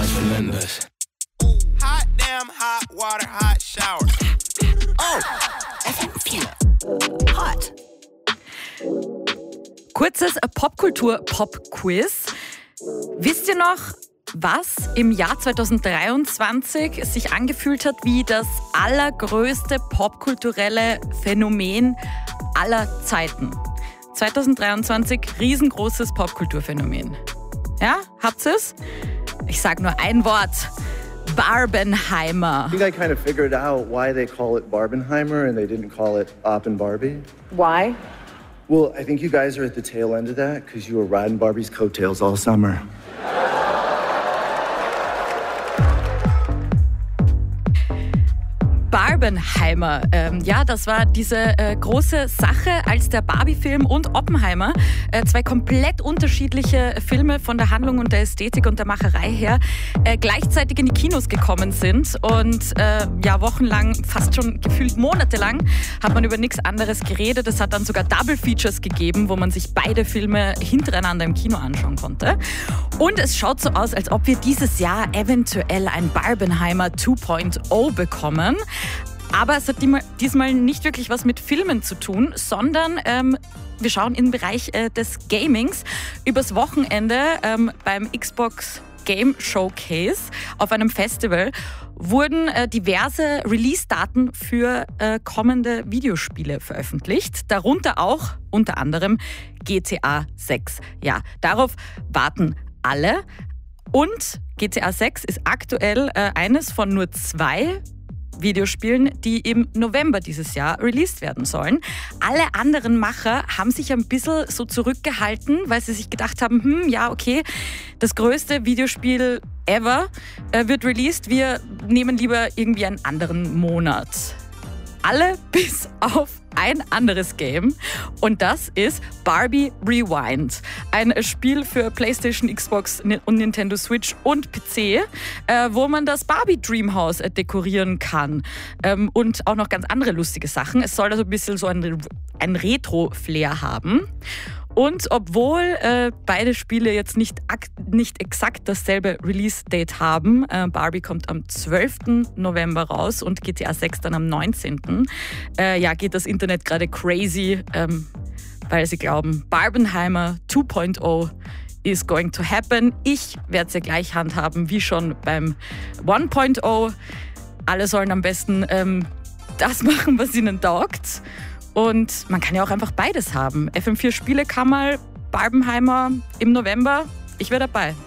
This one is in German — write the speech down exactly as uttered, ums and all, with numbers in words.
was remembers. Hot damn, hot water, hot shower. Oh, F M vier. Hot. Kurzes Popkultur-Pop-Quiz. Wisst ihr noch, was im Jahr zweitausenddreiundzwanzig sich angefühlt hat wie das allergrößte popkulturelle Phänomen aller Zeiten? zweitausenddreiundzwanzig, riesengroßes Popkulturphänomen. Ja, habt ihr es? Ich sag nur ein Wort. Barbenheimer. I think I kind of figured out why they call it Barbenheimer and they didn't call it Op and Barbie. Why? Well, I think you guys are at the tail end of that because you were riding Barbie's coattails all summer. Barbenheimer. Ähm, ja, das war diese äh, große Sache, als der Barbie-Film und Oppenheimer, äh, zwei komplett unterschiedliche Filme von der Handlung und der Ästhetik und der Macherei her, äh, gleichzeitig in die Kinos gekommen sind. Und äh, ja, wochenlang, fast schon gefühlt monatelang, hat man über nichts anderes geredet. Es hat dann sogar Double Features gegeben, wo man sich beide Filme hintereinander im Kino anschauen konnte. Und es schaut so aus, als ob wir dieses Jahr eventuell ein Barbenheimer zwei Punkt null bekommen. Aber es hat diesmal nicht wirklich was mit Filmen zu tun, sondern ähm, wir schauen in den Bereich äh, des Gamings. Übers Wochenende ähm, beim Xbox Game Showcase auf einem Festival wurden äh, diverse Release-Daten für äh, kommende Videospiele veröffentlicht. Darunter auch unter anderem G T A sechs. Ja, darauf warten alle. Und G T A sechs ist aktuell äh, eines von nur zwei Videospielen, die im November dieses Jahr released werden sollen. Alle anderen Macher haben sich ein bisschen so zurückgehalten, weil sie sich gedacht haben, hm, ja, okay, das größte Videospiel ever äh, wird released, wir nehmen lieber irgendwie einen anderen Monat. Alle bis auf ein anderes Game und das ist Barbie Rewind. Ein Spiel für PlayStation, Xbox und Nintendo Switch und P C, äh, wo man das Barbie Dreamhouse äh, dekorieren kann ähm, und auch noch ganz andere lustige Sachen. Es soll also ein bisschen so ein, ein Retro-Flair haben. Und obwohl äh, beide Spiele jetzt nicht, nicht exakt dasselbe Release-Date haben, äh, Barbie kommt am zwölften November raus und G T A sechs dann am neunzehnten Äh, ja, geht das Internet gerade crazy, ähm, weil sie glauben, Barbenheimer zwei Punkt null is going to happen. Ich werde es ja gleich handhaben wie schon beim eins Punkt null. Alle sollen am besten ähm, das machen, was ihnen taugt. Und man kann ja auch einfach beides haben. F M vier Spielekammer, Barbenheimer im November. Ich wäre dabei.